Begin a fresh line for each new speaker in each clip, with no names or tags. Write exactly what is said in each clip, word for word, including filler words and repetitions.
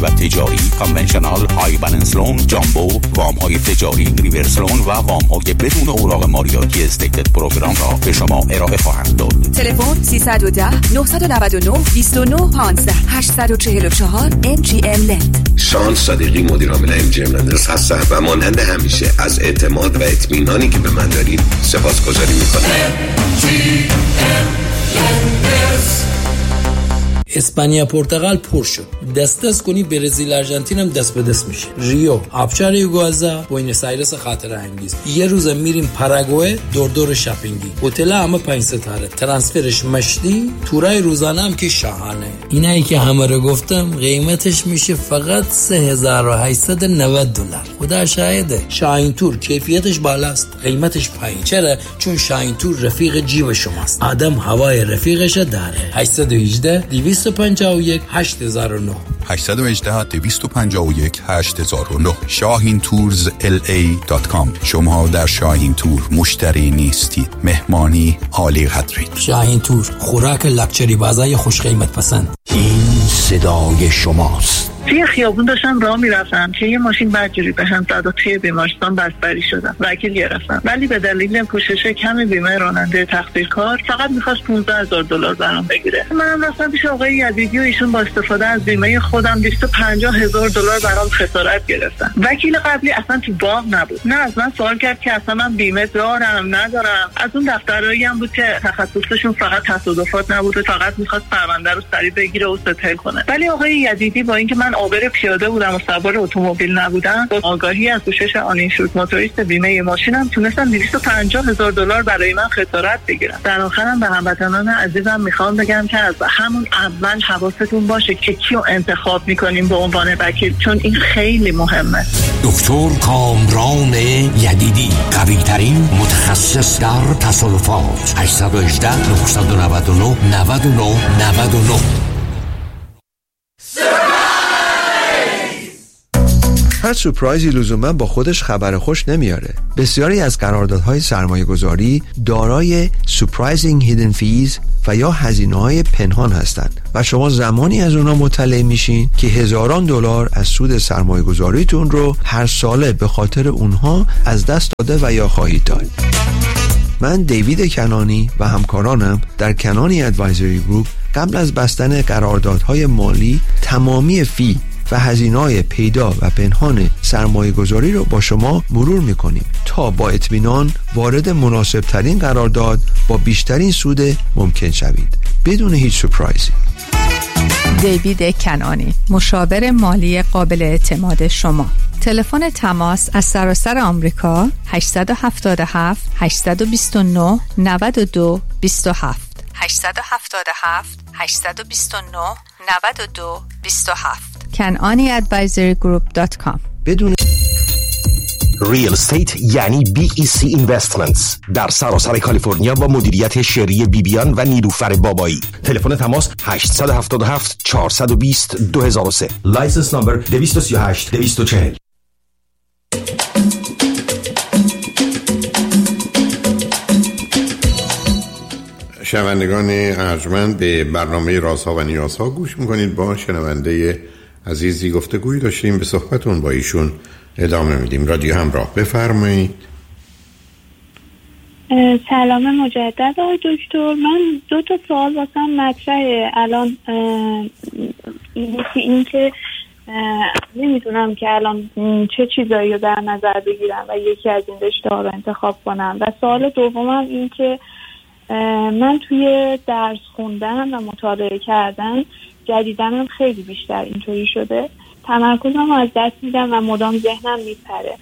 و تجاری، کانونشنال، های بالانس لون، جامبو، وام های تجاری، ریورس لون و وام های بدون اوراق مالیاتی استیتد پروگرام را به شما ارائه خواهند داد.
تلفن سیصد و ده نهصد و نود و نه بیست و نه پانزده هشتصد و چهل و چهار ام جی ام لند.
شان صادقی مدیر عامل ام جی ام لندرز هستم و مانند همیشه از اعتماد و اطمینانی که به من دارید سپاسگزاری میکنم.
اسپانیا پرتغال پر شد. دست دست کنی برزیل آرژانتین هم دست به دست میشه. ریو، آبشار یوگوازا، بوینس آیرس خاطره انگیز. یه روز میریم پاراگوئه دور دور شاپینگی. هتل همه پنج ستاره. ترانسفرش مشتی، تورای روزانه هم که شاهانه. اینایی که همه رو گفتم قیمتش میشه فقط سه هزار و هشتصد و نود دلار. خدا شاهده. شاهین تور کیفیتش بالاست، قیمتش پایین. چرا؟ چون شاهین تور رفیق جیب شماست. آدم هوای رفیقش داره. هشت یک هشت دویست و پنجاه و یک هشت هزار و نه
هشت یک هشت دویست و پنجاه و یک هشت هزار و نه شاهین تورز ال ای دات کام. شما در شاهین تور مشتری نیستید، مهمانی عالی قدرید.
شاهین تور، خوراک لکچری بازای خوش قیمت پسند.
این صدای شماست.
توی خیابون داشتم راه میرفتم که یه ماشین بدجوری بهم زد و توی بیمارستان بستری شدم. وکیل گرفتم ولی به دلیل پوشش کم بیمه راننده تقصیرکار فقط می‌خواست پانزده هزار دلار برام بگیره. منم رفتم پیش آقای یزیدی و ایشون با استفاده از بیمه خودم دویست و پنجاه هزار دلار برام خسارت گرفتن. وکیل قبلی اصلا تو باغ نبود. نه از من سوال کرد که اصلا من بیمه دارم ندارم. از اون دفترایی هم بود که تخصصشون فقط تصادفات نبود و فقط می‌خواست پرونده رو سریع بگیره و ستل کنه. ولی آقای یزیدی با اینکه من عابر پیاده بودم و سوار اتومبیل نبودم، با آگاهی از پوشش آنینشورد موتوریست بیمه ماشینم تونستم دویست و پنجاه هزار دلار برای من خسارت بگیرم. در آخرم به هموطنان عزیزم میخوام بگم که از همون اول حواستون باشه که کیو انتخاب میکنیم به عنوان وکیل، چون این خیلی مهمه.
دکتر کامران یدیدی، قوی ترین متخصص در تصادفات. هشت یک هشت نه نه نه نه نه نه نه.
هر سورپرایزی لزوما با خودش خبر خوش نمیاره. بسیاری از قراردادهای سرمایه گذاری دارای surprising hidden fees و یا هزینه‌های پنهان هستند و شما زمانی از اونا مطلع میشین که هزاران دلار از سود سرمایه گذاریتون رو هر ساله به خاطر اونها از دست داده و یا خواهید داد. من دیوید کنانی و همکارانم در کنانی ادوایزری گروپ قبل از بستن قراردادهای مالی تمامی فی و هزینه‌های پیدا و پنهان سرمایه گذاری رو با شما مرور میکنیم تا با اطمینان وارد مناسب ترین قرارداد با بیشترین سود ممکن شوید بدون هیچ سورپرایزی.
دیوید کنانی، مشاور مالی قابل اعتماد شما. تلفن تماس از سراسر آمریکا هشت هفت هفت هشت دو نه نه دو دو هفت هشت هفت هفت هشت دو نه نه دو دو هفت کنانی ادوایزری گروپ دات کام.
بدون
ریل استیت یعنی بی ای سی اینوستمنتس در سراسر کالیفرنیا با مدیریت شری بیبیان و نیلوفر بابایی. تلفن تماس هشت هفت هفت چهار دو صفر دو هزار و سه. لایسنس نمبر دویست و سی و هشت دویست و چهل.
شنوندگان ارجمند، به برنامه رازها و نیازها گوش میکنید. با شنونده عزیزی گفتگویی داشتیم، به صحبتون با ایشون ادامه میدیم. رادیو همراه، بفرمایید.
سلام مجدد آقای دکتر، من دو تا سوال واسم مطرحه الان. این که نمیدونم که الان چه چیزایی رو در نظر بگیرم و یکی از این رشته‌ها رو انتخاب کنم. و سوال دومم این که من توی درس خوندن و مطالعه کردن جدیدنم خیلی بیشتر اینطوری شده، تمرکزم رو از دست میدم و مدام ذهنم میپره.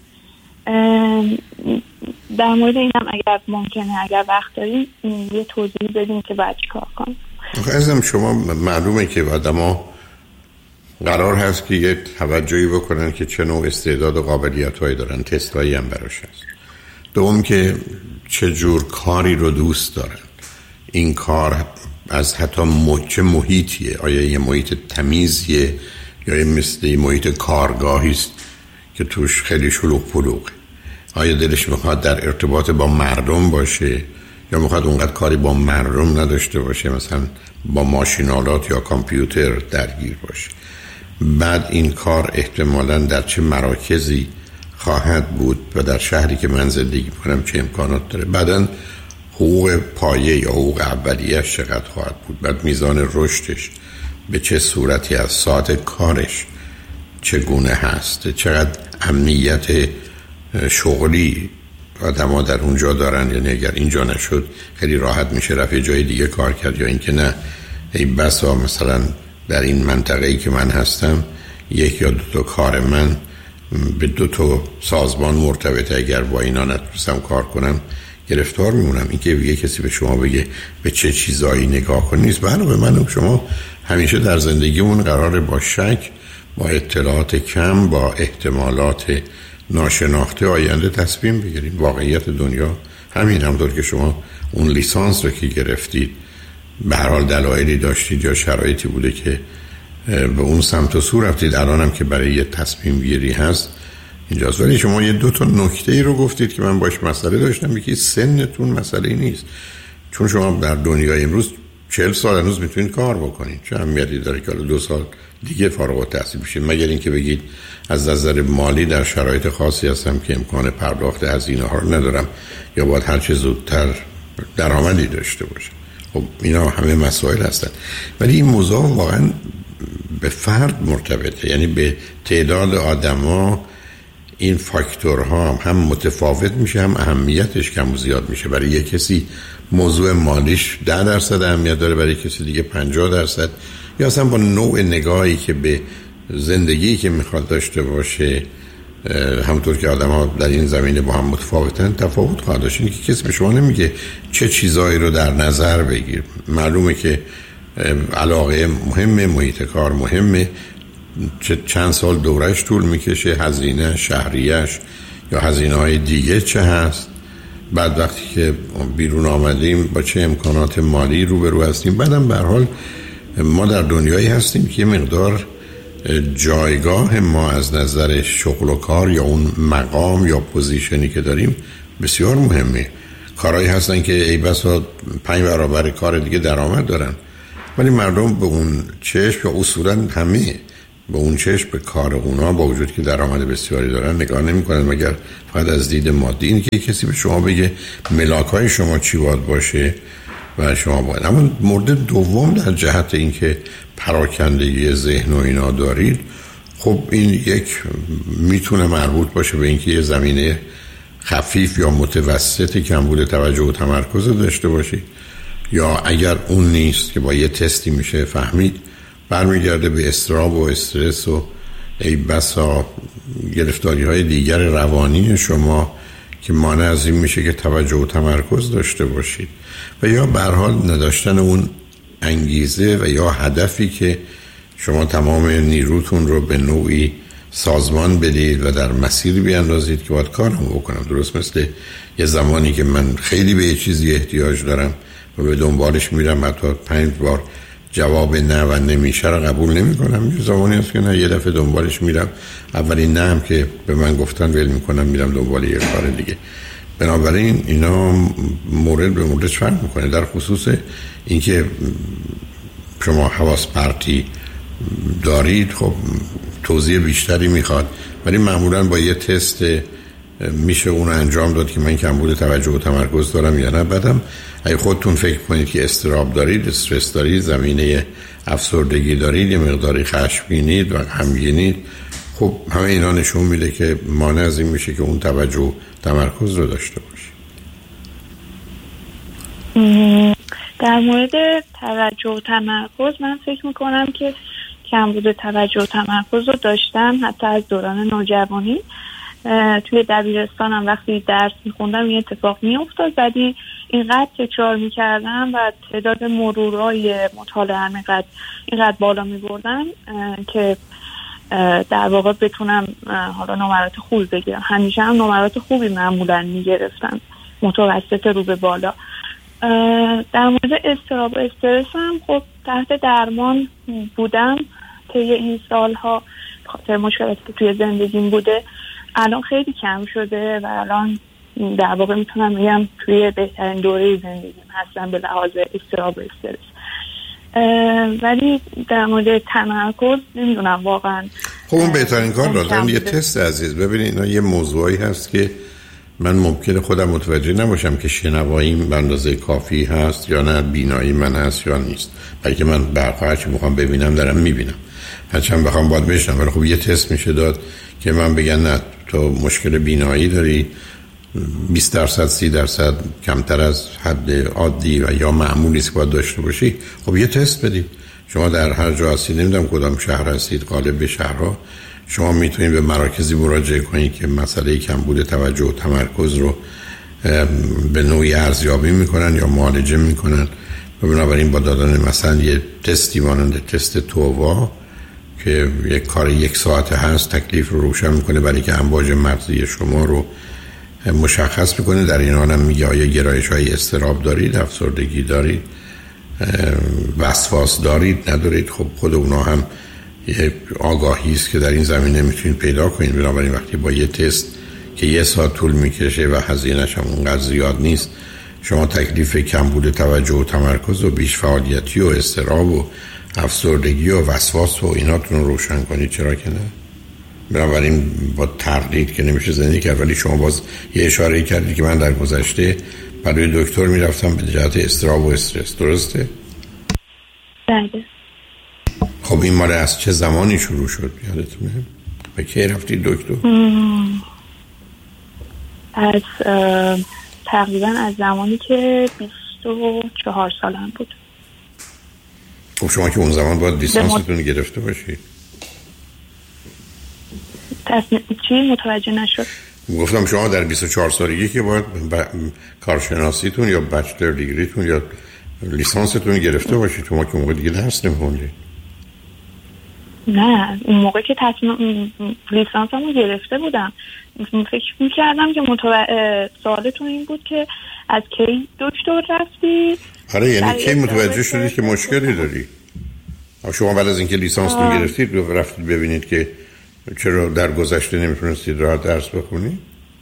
در مورد اینم اگر ممکنه، اگر وقت داریم یه توضیح بدیم که باید چیکار کنم.
عزیزم، شما معلومه که آدما قرار هست که یه توجهی بکنن که چه نوع استعداد و قابلیت‌هایی دارن، تستایی هم براش هست. دوم که چه جور کاری رو دوست دارن، این کار از حتی چه محیطیه، آیا یه محیط تمیزیه یا یه مثل یه محیط کارگاهی است که توش خیلی شلوغ پلوغه، آیا دلش میخواد در ارتباط با مردم باشه یا میخواد اونقدر کاری با مردم نداشته باشه، مثلا با ماشینالات یا کامپیوتر درگیر باشه. بعد این کار احتمالاً در چه مراکزی خواهد بود و در شهری که من زندگی میکنم چه امکانات داره، بعداً حقوق پایه یا حقوق اولیه‌اش چقدر خواهد بود، بعد میزان رشدش به چه صورتی، از ساعت کارش چگونه هست، چقدر امنیت شغلی آدم‌ها در اونجا دارن، یعنی اگر اینجا نشد خیلی راحت میشه رفت جای دیگه کار کرد، یا اینکه نه ای بسا مثلا در این منطقه‌ای که من هستم یک یا دو تا کار من به دو تا سازمان مرتبطه، اگر با اینا نتونستم کار کنم گرفتار میمونم. اینکه یه کسی به شما بگه به چه چیزایی نگاه کنید نیست. بله، به من و شما همیشه در زندگیمون قراره با شک، با اطلاعات کم، با احتمالات ناشناخته آینده تصمیم بگیریم. واقعیت دنیا همین. همونطور که شما اون لیسانس رو که گرفتید به هر حال دلایلی داشتید یا شرایطی بوده که به اون سمت و سو رفتید، الان هم که برای یه تصمیم گیری هست اینجاست. ولی شما یه دو تا نکته ای رو گفتید که من باش مسئله داشتم. یکی سنتون مسئله نیست، چون شما در دنیای امروز چهل سال هنوز میتونید کار بکنید، چه اهمیتی داره که دو سال دیگه فارغ التحصیل بشید، مگر اینکه بگید از نظر مالی در شرایط خاصی هستم که امکان پرداخت هزینه ها رو ندارم یا باید هر چه زودتر درآمدی داشته باشه. خب اینا همه مسائل هستن، ولی این موضوع واقعا به فرد مرتبطه، یعنی به تعداد آدما این فاکتورها هم متفاوت میشه، هم اهمیتش کم و زیاد میشه. برای یک کسی موضوع مالیش ده درصد اهمیت داره، برای کسی دیگه پنجاه درصد، یا اصلا با نوع نگاهی که به زندگی که میخواد داشته باشه همونطور که آدم ها در این زمینه با هم متفاوتن تفاوت خواهد داشت. اینکه کسی به شما نمیگه چه چیزایی رو در نظر بگیر. معلومه که علاقه مهمه، محیط کار مهمه، چند سال دورش طول میکشه، هزینه شهریش یا هزینه های دیگه چه هست، بعد وقتی که بیرون آمدیم با چه امکانات مالی روبرو هستیم. بعدم به هر حال ما در دنیایی هستیم که یه مقدار جایگاه ما از نظر شغل و کار یا اون مقام یا پوزیشنی که داریم بسیار مهمه. کارهایی هستن که ای بسا پنج برابر کار دیگه درآمد دارن، ولی مردم به اون چشم یا اصولا همه به اون چشم به کار اونا با وجود که درآمد بسیاری دارن نگاه نمی کنن مگر فقط از دید مادی. این که کسی به شما بگه ملاک‌های شما چی باید باشه و شما باید. اما مورد دوم در جهت اینکه پراکندگی ذهن و اینا دارید، خب این یک میتونه مربوط باشه به اینکه یه زمینه خفیف یا متوسط کمبود توجه و تمرکز داشته باشید، یا اگر اون نیست که با یه تستی میشه فهمید، برمیگرده به اضطراب و استرس و ای بسا گرفتاری های دیگر روانی شما که مانع از این میشه که توجه و تمرکز داشته باشید، و یا به هر حال نداشتن اون انگیزه و یا هدفی که شما تمام نیروتون رو به نوعی سازمان بدید و در مسیر بیاندازید که باید کارم بکنم. درست مثل یه زمانی که من خیلی به یه چیزی احتیاج دارم و به دنبالش میرم، حتی پنج بار جواب نه و نمیشه رو قبول نمی کنم. یه زمانی هست که نه، یه دفعه دنبالش میرم، اولین نه هم که به من گفتن ول میکنم، میرم دنبال یه کار دیگه. بنابراین اینا مورد به موردش فرق میکنه. در خصوص اینکه شما حواس پرتی دارید، خب توضیح بیشتری میخواد، ولی معمولا با یه تست میشه اون انجام داد که من کمبود توجه و تمرکز دارم یا نه. بعدم اگه خودتون فکر کنید که استراب دارید، استرس دارید، زمینه افسردگی دارید، یه مقداری خشمگینید و غمگینید، خب همه اینا نشون میده که مانع از این میشه که اون توجه و تمرکز رو داشته باشید.
در مورد توجه و تمرکز من فکر میکنم که کمبود توجه و تمرکز رو داشتم حتی از دوران نوجوانی. توی دبیرستانم وقتی درس میخوندم این اتفاق میافتاد، ولی اینقدر تکرار میکردم و تعداد مرورای مطالعه اینقدر اینقدر بالا میبردم که در واقع بتونم حالا نمرات خوبی بگیرم. همیشه هم نمرات خوبی معمولا میگرفتم، متوسط رو به بالا. در مورد اضطراب و استرس هم خب تحت درمان بودم طی این سالها خاطر مشکلاتی که توی زندگیم بوده. الان خیلی کم شده و الان در واقع میتونم بگم توی بهترین دوره زندگیم هستم به لحاظ اضطراب و استرس. ولی در مورد تمرکز نمیدونم واقعا.
خب اون بهترین کار لازم یه تست عزیز. ببینید اینا یه موضوعی هست که من ممکنه خودم متوجه نباشم که شنواییم به اندازه کافی هست یا نه، بینایی من هست یا نیست، بلکه من برخواهر چی میخوام ببینم دارم میبینم، هرچند بخوام باید بشنم. ولی خب یه تست میشه داد که من بگن نه تو مشکل بینایی داری، بیست درصد سی درصد کمتر از حد عادی و یا معمولی است باید داشته باشی. خب یه تست بدید. شما در هر جا هستید، نمیدونم کدام شهر هستید، غالب به شهرها، شما میتونید به مراکزی مراجعه کنید که مسئله کمبود توجه و تمرکز رو به نوعی ارزیابی میکنن یا معالجه میکنن. بنابراین با دادن مثلا یه تستی مانند تست تووا که یک کار یک ساعته هست، تکلیف رو روشن میکنه برای که امواج مغزی شما رو مشخص میکنه. در این حال هم میگه آیا گرایش های اضطراب دارید، افسردگی دارید، وسواس دارید، ندارید. خب خود اونا هم یه آگاهی است که در این زمینه میتونید پیدا کنید. بنابراین وقتی با یه تست که یه ساعت طول میکشه و هزینه‌اش هم اونقدر زیاد نیست، شما تکلیف کمبود توجه و تمرکز و بیش فعالیتی و اضطراب و افسردگی و وسواس و ایناتون رو روشن کنید، چرا که نه؟ بنابراین با تردید که نمیشه زندگی کرد. ولی شما باز یه اشاره کردید که من در گذشته برای دکتر میرفتم به جهت اضطراب و استرس، درسته؟
بله.
خب این مال از چه زمانی شروع شد یادتونه؟ به کی رفتید دکتر؟
از تقریبا از زمانی که بیست و چهار سالم بود.
خب شما که اون زمان باید لیسانستون رو گرفته باشید.
تصمیم چی متوجه نشد؟
گفتم شما در بیست و چهار سالگی که باید ب... کارشناسیتون یا بچلر دیگریتون یا لیسانستون گرفته باشید. شما که موقع دیگه درس نمی‌خوندید.
نه اون موقع که تصمیم لیسانسمو گرفته بودم فکر می‌کردم که متو... سوالتون این بود که از کی دکتر رفتی؟
آره یعنی کی متوجه شدید که مشکلی داری؟ شما بعد از اینکه لیسانستون گرفتید رفتید ببینید که چرا در گذشته نمیتونستید راحت درس بخونید؟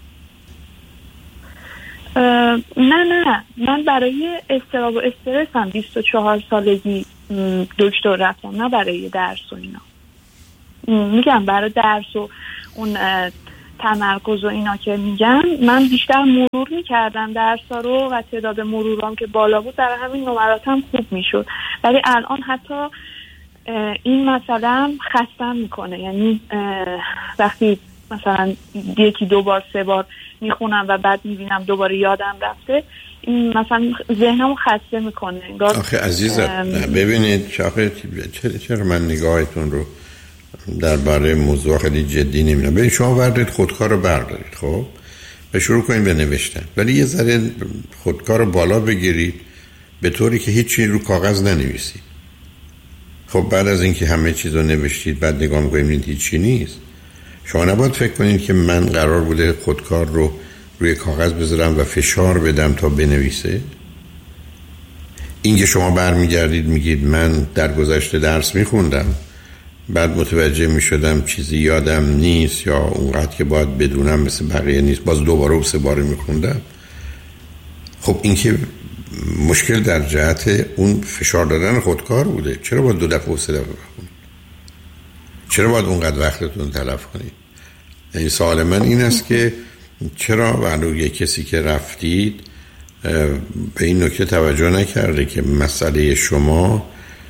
نه نه من برای اضطراب و استرس هم بیست و چهار سالگی دکتر رفتم، نه برای درس و اینا. میگم برای درس و اون تمرکز و اینا که میگم من بیشتر مرور میکردم درسا رو و تعداد مرورام که بالا بود برای همین نمراتم خوب میشد. ولی الان حتی این مثلا خستم میکنه، یعنی وقتی مثلا یکی دو بار سه بار میخونم و بعد میبینم دوباره یادم رفته، این مثلا ذهنمو خسته میکنه.
آخه عزیزم ببینید چرا چرا من نگاهتون رو درباره موضوع خیلی جدی نمیدونم. ببین شما وردید خودکار رو بردارید، خب و شروع کنید به نوشتن، ولی یه ذره خودکار رو بالا بگیرید به طوری که هیچی رو کاغذ ننویسید. خب بعد از اینکه همه چیز رو نوشتید بعد نگاه میکنید هیچی نیست. شما نباید فکر کنید که من قرار بوده خودکار رو روی کاغذ بذارم و فشار بدم تا بنویسه. این که شما برمیگردید میگید من در گذشته درس میخوندم بعد متوجه میشدم چیزی یادم نیست یا اونقدر که باید بدونم مثل بقیه نیست، باز دوباره و سه باره میخوندم. خب این که مشکل در جهت اون فشار دادن خودکار بوده. چرا باید دو دفعه و سه دفعه بخونید؟ چرا باید اونقدر وقتتون تلف کنید؟ یعنی سوال من این است که چرا برای کسی که رفتید به این نکته توجه نکرده که مسئله شما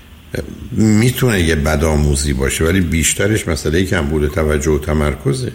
میتونه یه بدآموزی باشه ولی بیشترش مسئله کمبود توجه و تمرکزه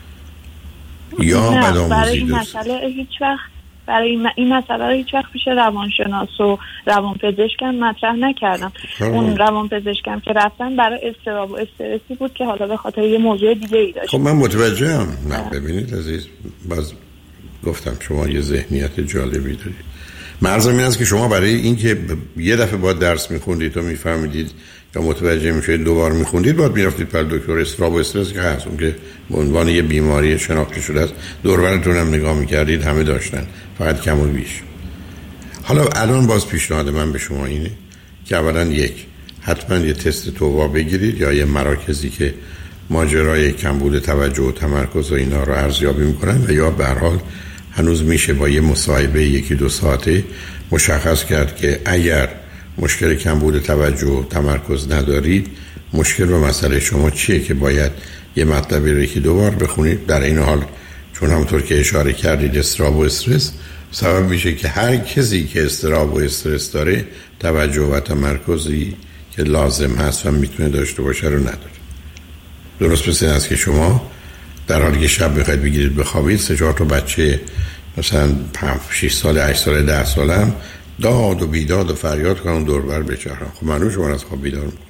یا بدآموزی؟
برای این مسئله هیچ وقت برای این مسئله رو هیچ وقت پیش روانشناس و روانپزشکم مطرح نکردم. اون روانپزشکم که رفتن برای اضطراب و استرسی بود که حالا به خاطر یه موضوع دیگه ای داشت.
خب من متوجهم. نه ببینید عزیز، باز گفتم شما یه ذهنیت جالبی دارید. مرزم این است که شما برای این که یه دفعه باید درس میخوندید و میفهمیدید یا متوجه میشید دوبار میخوندید باید میرفتید پر دکتر اضطراب و استرس که هست، اون که به عنوان یه بیماری شناخته شده است. دور و برتون هم نگاه میکردید همه داشتن، فقط کم و بیش. حالا الان باز پیشنهاد من به شما اینه که اولا یک حتما یه تست تووا بگیرید یا یه مراکزی که ماجرای کمبود توجه و تمرکز و اینا رو ارزیابی میکنن و یا به هر حال هنوز میشه با یه مصاحبه یکی دو ساعته مشخص کرد که اگر مشکل کمبود توجه و تمرکز ندارید، مشکل و مسئله شما چیه که باید یه مطلبی رو یکی دو بار بخونید. در این حال چون همونطور که اشاره کردید اضطراب و استرس سبب میشه که هر کسی که اضطراب و استرس داره توجه و تمرکزی که لازم هست و میتونه داشته باشه رو نداره. درست مثل این است که شما در حالی که شب بخواید بگیرید بخوابید، سه چهار تا بچه مثلا شش سال، هشت سال، ده سال هم داد و بیداد و فریاد کنن دور بر بچرخن، خب معلومه شما از خواب بیدار میکنه.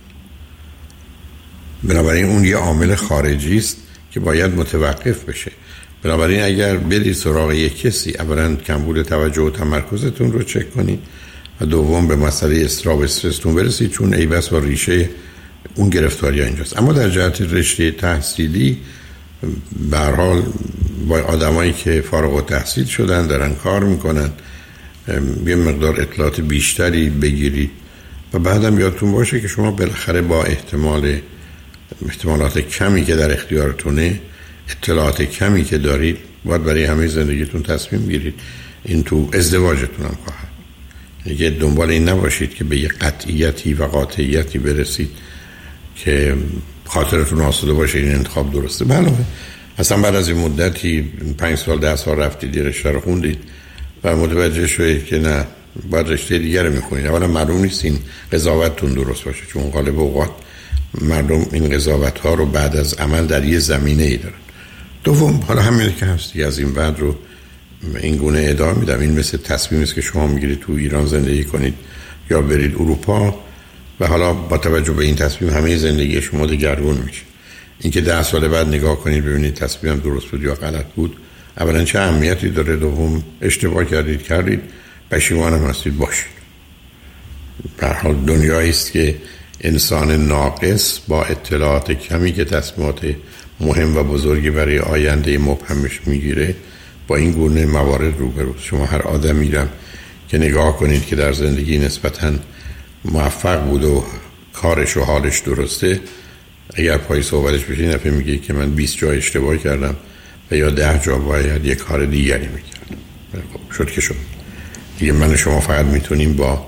بنابراین اون یه عامل خارجی است که باید متوقف بشه. بنابراین اگر برید سراغ یک کسی، اولا کمبود توجه و تمرکزتون رو چک کنید و دوم به مسئله اضطراب و استرستون برسید، چون ای بس و ریشه اون گرفتاری ها اینجاست. اما در جهت رشته تحصیلی به هر حال با آدمایی که فارغ التحصیل شدن دارن کار میکنن یه مقدار اطلاعات بیشتری بگیرید و بعدم یادتون باشه که شما بالاخره با احتمال احتمالات کمی که در اختیارتونه، اطلاعات کمی که دارید، باید برای همه زندگیتون تصمیم گیرید. این تو ازدواجتون هم خواهد. یعنی دنبال این نباشید که به یه قطعیتی و قاطعیتی برسید که خاطرتون آسوده باشه این انتخاب درسته. بله اصلا بعد از این مدتی پنج سال ده سال رفتید رشته رو خوندید و متوجه شدید که نه باید رشته دیگر رو میخونید. اولا معلوم نیست این قضاوتتون درست باشه، چون غالب اوقات مردم این قضاوت ها رو بعد از عمل در یه زمینه ای دارن. دوم حالا همین که هستی از این بعد رو این گونه ادامه میدم. این مثل تصمیمی است که شما میگیرید تو ایران زندگی کنید یا برید اروپا و حالا با توجه به این تصمیم همه زندگی شما دگرگون میشه. اینکه ده سال بعد نگاه کنید ببینید تصمیمم درست بود یا غلط بود، اولا چه اهمیتی داره، دوم اشتباه کردید کردید پشیمان هم هستید باشید. به هر حال دنیایی است که انسان ناقص با اطلاعات کمی که تصمیمات مهم و بزرگی برای آینده مبهمش میگیره با این گونه موارد روبروست. شما هر آدمی را که نگاه کنید که در زندگی نسبتاً موفق بود و کارش و حالش درسته، اگر پای صحبتش بشین نفه میگه که من بیست جا اشتباه کردم و یا ده جا باید یک کار دیگری میکردم. خب شد که شد دیگه. من و شما فقط میتونیم با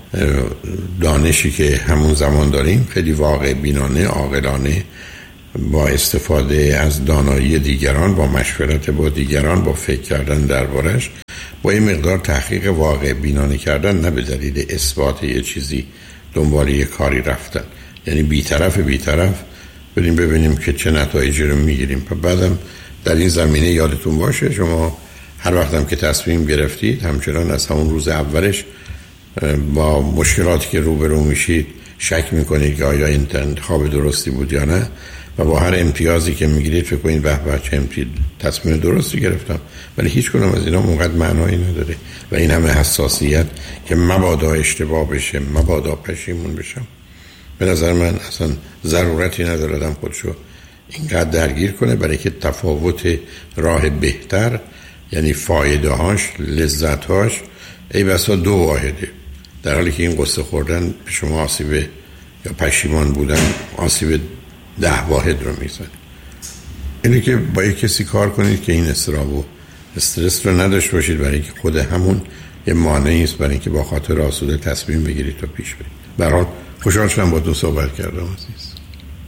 دانشی که همون زمان داریم خیلی واقع بینانه، عاقلانه، با استفاده از دانایی دیگران، با مشورت با دیگران، با فکر کردن دربارش، با این مقدار تحقیق واقع بینانه کردن، نه به دلیل اثبات یه چیزی دنبال یه کاری رفتن. یعنی بی‌طرف بی‌طرف بریم ببینیم که چه نتایجی رو میگیریم. و بعدم در این زمینه یادتون باشه شما هر وقتم که تصمیم گرفتید همچنان از همون روز اولش با مشکلاتی که روبرو میشید شک میکنید که آیا این انتخاب درستی بود یا نه، و با هر امتیازی که میگیرید فکر کنید به به چه امتیاز تصمیم درستی گرفتم. ولی هیچ کدوم از اینا اونقدر معنایی نداره و این همه حساسیت که مبادا اشتباه بشه، مبادا پشیمون بشم. به نظر من اصلا ضرورتی نداره آدم خودشو اینقدر درگیر کنه، برای که تفاوت راه بهتر، یعنی فایده هاش، لذت هاش ای بسا دو واحده، در حالی که این قصه خوردن به شما آسیب یا پشیمان بودن آسیب ده واحد رو میزنه. اینه که با یک کسی کار کنید که این اضطراب و استرس رو نداشته باشید، برای اینکه خود همون یه مانعی است برای اینکه با خاطر آسوده تصمیم بگیرید تا پیش برید. برات خوشحال شدم با تو صحبت کردم عزیز.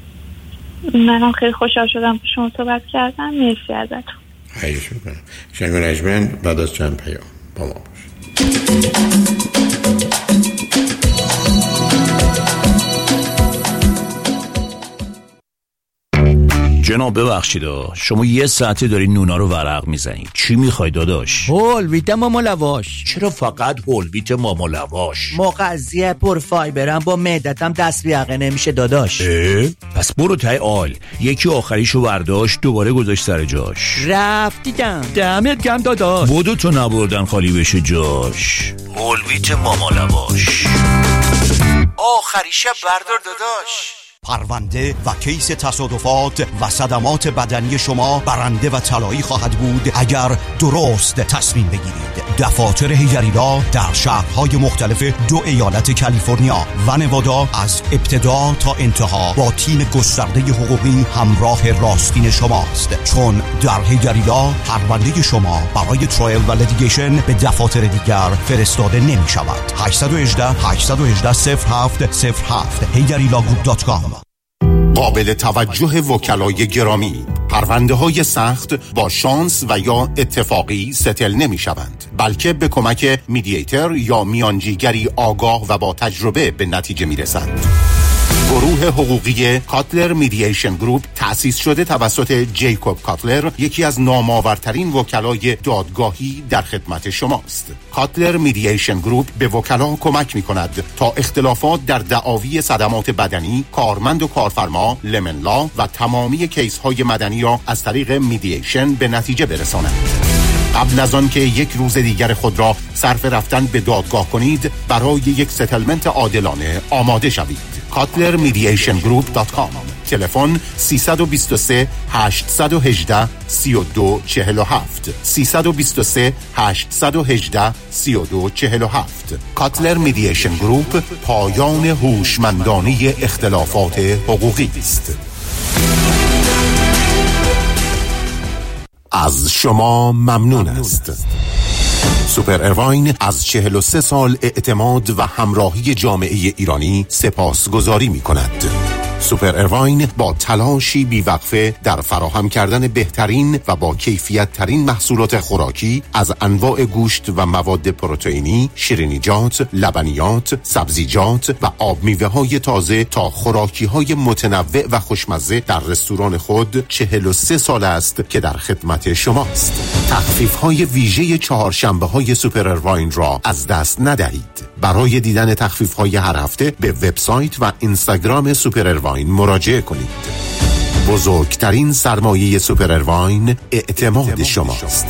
منم خیلی خوشحال شدم با شما صحبت کردم. مرسی ازتون. خواهش
میکنم. شنگ و نجمن بعد از چند پیام با ما باشید.
جناب ببخشید شما یه ساعته داری نونا رو ورق میزنید، چی میخوای داداش؟
هول ویت ماما لواش.
چرا فقط هول ویت ماما لواش؟
مغذیه پر فایبرم، با معدتم دست بیاقه نمیشه داداش.
اه؟ پس برو تای آل، یکی آخریشو برداشت دوباره گذاشت سر جاش.
رفت دیدم. دمت گرم داداش.
بودو تو نبردن خالی بشه جاش. هول ویت ماما لواش
آخریشه بردار داداش.
پرونده و کیس تصادفات و صدمات بدنی شما برنده و طلایی خواهد بود اگر درست تصمیم بگیرید. دفاتر هیگریلا در شهرهای مختلف دو ایالت کالیفرنیا و نوادا از ابتدا تا انتها با تیم گسترده حقوقی همراه راستین شماست، چون در هیگریلا پرونده شما برای ترایل و لیتیگیشن به دفاتر دیگر فرستاده نمی شود. هشت یک هشت هشت یک هشت صفر هفت صفر هفت هیگریلا گروپ دات کام.
قابل توجه وکلای گرامی، پرونده های سخت با شانس و یا اتفاقی ستل نمی شوند، بلکه به کمک میدییتر یا میانجیگری آگاه و با تجربه به نتیجه می رسند. گروه حقوقی کاتلر میدییشن گروپ تأسیس شده توسط جیکوب کاتلر، یکی از نامآورترین وکلای دادگاهی در خدمت شماست. کاتلر میدییشن گروپ به وکلا کمک می کند تا اختلافات در دعاوی صدمات بدنی، کارمند و کارفرما، لمن لا و تمامی کیس های مدنی را از طریق میدییشن به نتیجه برسانند. قبل از آن که یک روز دیگر خود را صرف رفتن به دادگاه کنید، برای یک ستلمنت عادلانه آماده شوید. کاتلر میدییشن گروپ دات کام. تلفن سه دو سه هشت یک هشت سه دو چهار هفت سه دو سه هشت یک هشت سه دو چهار هفت. کاتلر میدییشن گروپ، پایان هوشمندانه اختلافات حقوقی است. از شما ممنون است. سوپر اروین از چهل و سه سال اعتماد و همراهی جامعه ایرانی سپاسگزاری می کند. سوپر اروین با تلاشی بیوقفه در فراهم کردن بهترین و با کیفیت ترین محصولات خوراکی از انواع گوشت و مواد پروتئینی، شیرینیجات، لبنیات، سبزیجات و آب میوه های تازه تا خوراکی های متنوع و خوشمزه در رستوران خود چهل و سه سال است که در خدمت شماست. تخفیف های ویژه چهارشنبه های سوپر اروین را از دست ندهید. برای دیدن تخفیف های هر هفته به وبسایت و اینستاگرام سوپر اروین مراجعه کنید. بزرگترین سرمایه سوپر اروین اعتماد شماست.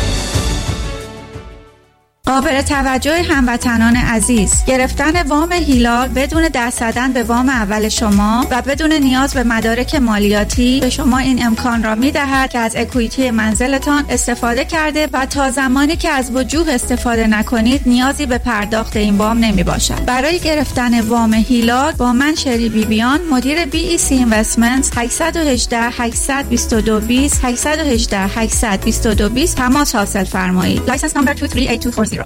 قابل توجه هموطنان عزیز، گرفتن وام هیلال بدون دست زدن به وام اول شما و بدون نیاز به مدارک مالیاتی به شما این امکان را می‌دهد که از اکوئیتی منزلتان استفاده کرده و تا زمانی که از وجوه استفاده نکنید نیازی به پرداخت این وام نمی‌باشد. برای گرفتن وام هیلال با من شری بیبیان، مدیر بی ای سی اینوستمنت، هشت یک هشت هشت دو دو دو صفر هشت یک هشت هشت دو دو دو صفر تماس حاصل فرمایید. لایسنس نمبر دو سه هشت دو چهار صفر.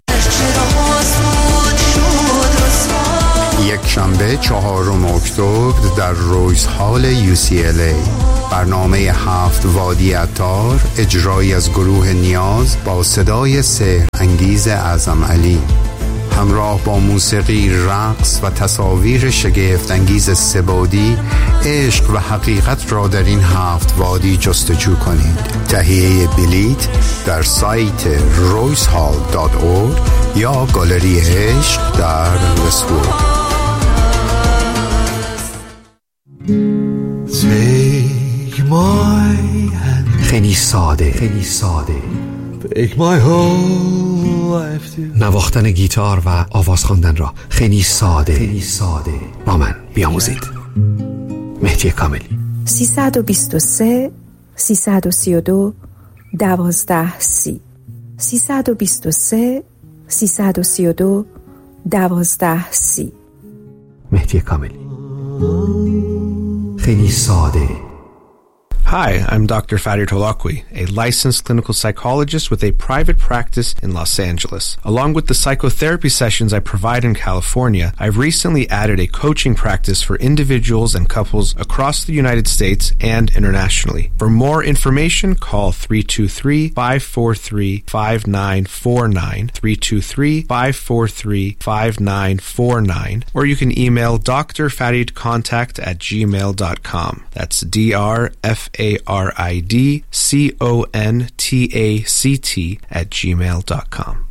یک شنبه چهارم اکتبر در رویز هال یو سی ال ای برنامه هفت وادی عطار، اجرایی از گروه نیاز با صدای سحر انگیز اعظم علی، همراه با موسیقی، رقص و تصاویر شگفت انگیز سه‌بعدی، عشق و حقیقت را در این هفت وادی جستجو کنید. تهیه بلیت در سایت رویز هال دات اورگ یا گالری عشق در وست‌وود.
خیلی ساده، خیلی ساده. نواختن گیتار و آواز خواندن را خیلی ساده، خیلی ساده با من بیاموزید. مهدی کاملی.
سیصد و بیست و سه سیصد و سی و دو دوازده سی سیصد و بیست و سه سیصد و سی و دو دوازده سی.
مهدی کاملی. خیلی ساده.
Hi, I'm Doctor Farid Holakwi, a licensed clinical psychologist with a private practice in Los Angeles. Along with the psychotherapy sessions I provide in California, I've recently added a coaching practice for individuals and couples across the United States and internationally. For more information, call three two three, five four three, five nine four nine, three two three, five four three, five nine four nine, or you can email d r farid contact at gmail dot com. That's D R F A R I D C O N T A C T at gmail dot com.